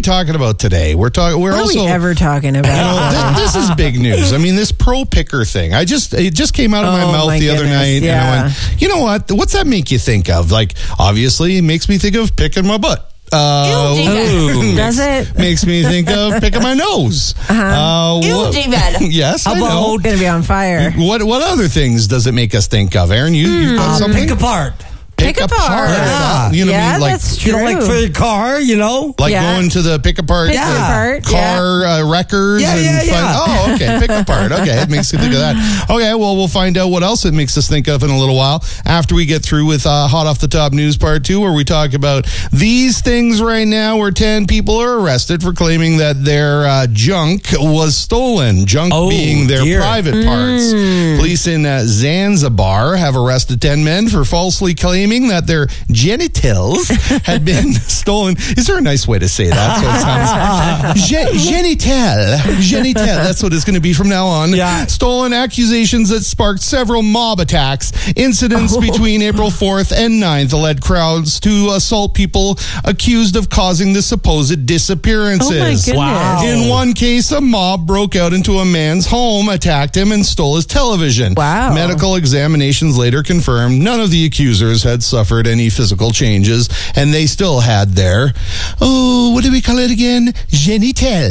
talking about today? We're talking. What are we ever talking about? This is big news. I mean, this pro picker thing. It just came out of my mouth the other night, and I went, you know what? What's that make you think of? Like, obviously, it makes me think of picking my butt. Does it? Makes me think of picking my nose. Yes, I know. Gonna be on fire. What other things does it make us think of, Aaron? You got something? Pick apart. Pick apart. Yeah. You know what I mean? Like, that's true. Like for your car, Like going to the pick apart car wreckers. Oh, okay. Pick apart. Okay. It makes you think of that. Okay. Well, we'll find out what else it makes us think of in a little while after we get through with Hot Off the Top News Part 2, where we talk about these things right now, where 10 people are arrested for claiming that their junk was stolen. Junk being their private parts. Police in Zanzibar have arrested 10 men for falsely claiming that their genitals had been stolen. Is there a nice way to say that? So it sounds genital. That's what it's going to be from now on. Yeah. Stolen accusations that sparked several mob attacks. Incidents between April 4th and 9th led crowds to assault people accused of causing the supposed disappearances. Oh my goodness. Wow. In one case, a mob broke out into a man's home, attacked him, and stole his television. Wow. Medical examinations later confirmed none of the accusers had suffered any physical changes, and they still had their, what do we call it again? Genital.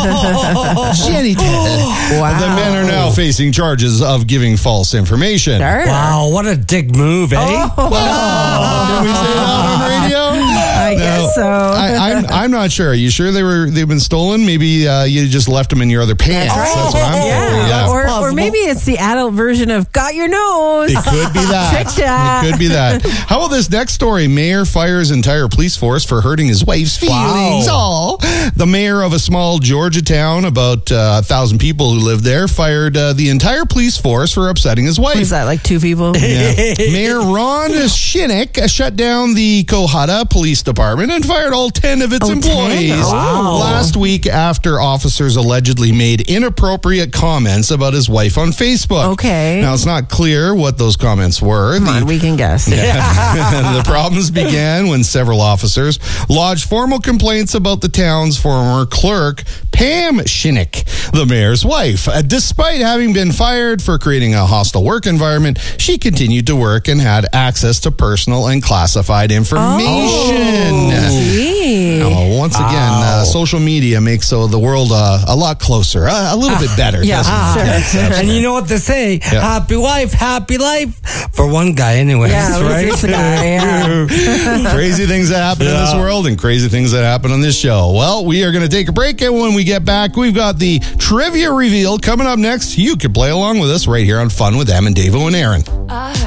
Genital. Wow. The men are now facing charges of giving false information. Sure. Wow, what a dick move, eh? Can we say that on radio? I guess so. I'm not sure. Are you sure they've been stolen? Maybe you just left them in your other pants. That's what I'm thinking. Yeah. Or maybe it's the adult version of got your nose. It could be that. It could be that. How about this next story? Mayor fires entire police force for hurting his wife's feelings. Wow. The mayor of a small Georgia town, about 1,000 people who live there, fired the entire police force for upsetting his wife. Is that like two people? Yeah. Mayor Ron Shinnick shut down the Cohutta Police Department and fired all 10 of its employees. 10? Wow. Last week, after officers allegedly made inappropriate comments about his wife on Facebook. Okay. Now, it's not clear what those comments were. Come on, we can guess. The problems began when several officers lodged formal complaints about the town's former clerk, Pam Shinnick, the mayor's wife. Despite having been fired for creating a hostile work environment, she continued to work and had access to personal and classified information. Now, once again, social media makes the world a lot closer, a little bit better. Yeah, doesn't it? And you know what they say? Happy wife, happy life. For one guy, anyways. Yeah, right? it's a guy, Crazy things that happen in this world and crazy things that happen on this show. Well, we are going to take a break, and when we get back, we've got the trivia reveal coming up next. You can play along with us right here on Fun with Em and Davo and Aaron.